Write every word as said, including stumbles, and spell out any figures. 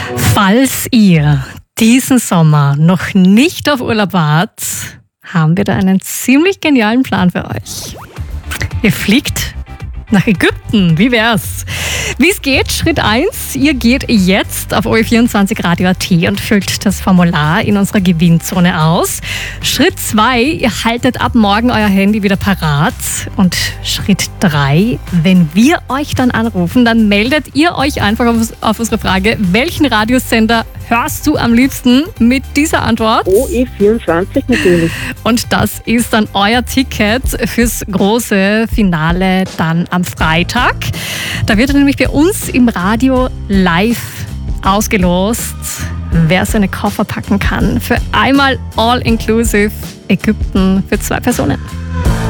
Falls ihr diesen Sommer noch nicht auf Urlaub wart, haben wir da einen ziemlich genialen Plan für euch. Ihr fliegt nach Ägypten. Wie wär's? Wie es geht? Schritt eins. Ihr geht jetzt auf O E vierundzwanzig Radio Punkt A T und füllt das Formular in unserer Gewinnzone aus. Schritt zwei. Ihr haltet ab morgen euer Handy wieder parat. Und Schritt drei. Wenn wir euch dann anrufen, dann meldet ihr euch einfach auf, auf unsere Frage, welchen Radiosender hörst du am liebsten mit dieser Antwort? O E vierundzwanzig natürlich. Und das ist dann euer Ticket fürs große Finale dann am Freitag. Da wird nämlich bei uns im Radio live ausgelost, wer seine Koffer packen kann für einmal All-Inclusive Ägypten für zwei Personen.